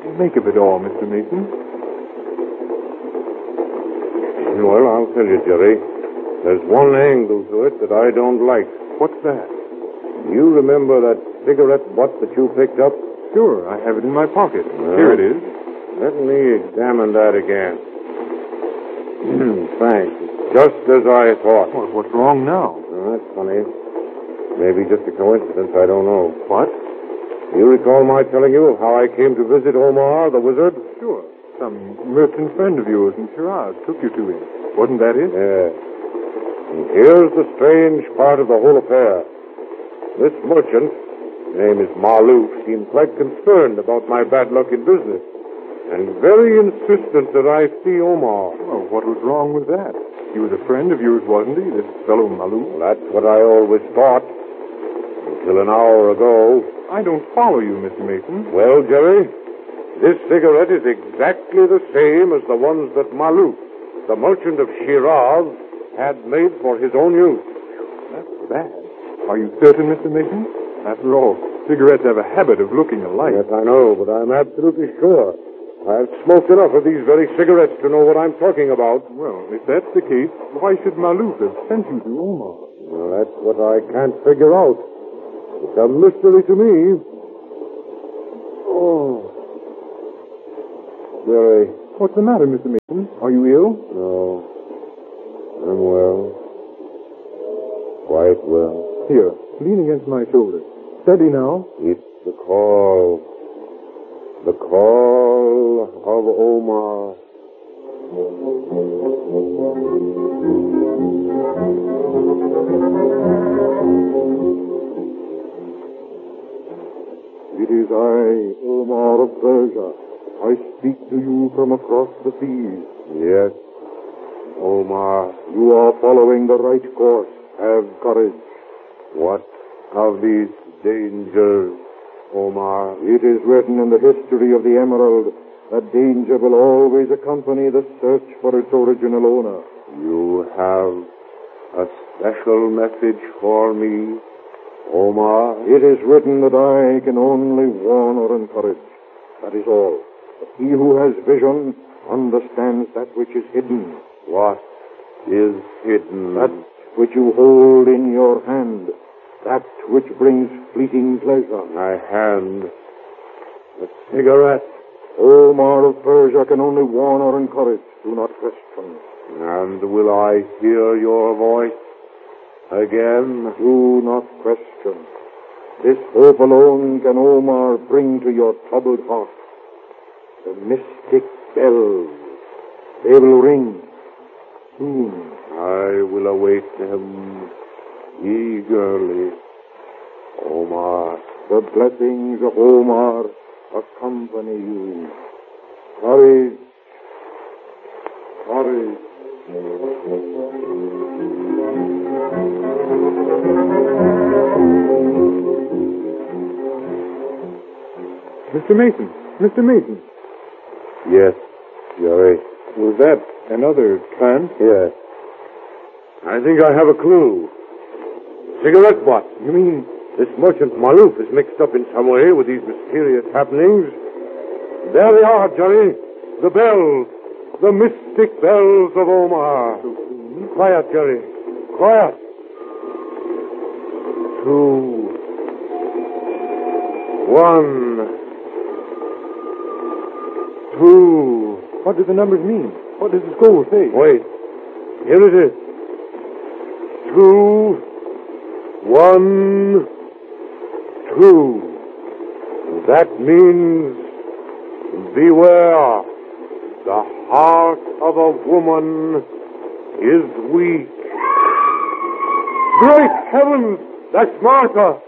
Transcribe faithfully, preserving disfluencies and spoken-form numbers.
make of it all, Mister Mason? Well, I'll tell you, Jerry. There's one angle to it that I don't like. What's that? You remember that cigarette butt that you picked up? Sure, I have it in my pocket. Uh, Here it is. Let me examine that again. Thanks. Just as I thought. Well, what's wrong now? Oh, that's funny. Maybe just a coincidence, I don't know. What? You recall my telling you how I came to visit Omar, the wizard? Sure. Some merchant friend of yours in Shiraz took you to him. Wasn't that it? Yes. And here's the strange part of the whole affair. This merchant, his name is Marlouf, seemed quite concerned about my bad luck in business, and very insistent that I see Omar. Well, what was wrong with that? He was a friend of yours, wasn't he, this fellow Marlouf? Well, that's what I always thought, until an hour ago. I don't follow you, Mister Mason. Well, Jerry, this cigarette is exactly the same as the ones that Marlouf, the merchant of Shiraz, had made for his own use. That's bad. Are you certain, Mister Mason? After all, cigarettes have a habit of looking alike. Yes, I know, but I'm absolutely sure. I've smoked enough of these very cigarettes to know what I'm talking about. Well, if that's the case, why should Marlouf have sent you to Omar? Well, that's what I can't figure out. It's a mystery to me. Oh. Jerry. What's the matter, Mister Mason? Are you ill? No. I'm well. Quite well. Here, lean against my shoulder. Steady now. It's the call. The call of Omar. It is I, Omar of Persia. I speak to you from across the seas. Yes, Omar. You are following the right course. Have courage. What of these dangers, Omar? It is written in the history of the Emerald that danger will always accompany the search for its original owner. You have a special message for me, Omar? It is written that I can only warn or encourage. That is all. But he who has vision understands that which is hidden. What is hidden? That which you hold in your hand. That which brings fleeting pleasure. My hand. The cigarette. Omar of Persia can only warn or encourage. Do not question. And will I hear your voice again? Do not question. This hope alone can Omar bring to your troubled heart. The mystic bells. They will ring soon. I will await them eagerly, Omar. The blessings of Omar accompany you. Courage. Courage. Mister Mason. Mister Mason. Yes, Jerry. Was that another trance? Yes. I think I have a clue. Cigarette butt. You mean this merchant Marlouf is mixed up in some way with these mysterious happenings? There they are, Jerry. The bells. The mystic bells of Omar. Quiet, Jerry. Quiet. Two. One. Two. What do the numbers mean? What does the scroll say? Wait. Here it is. Two. One. Two. That means beware. The heart of a woman is weak. Great heavens! That's Martha!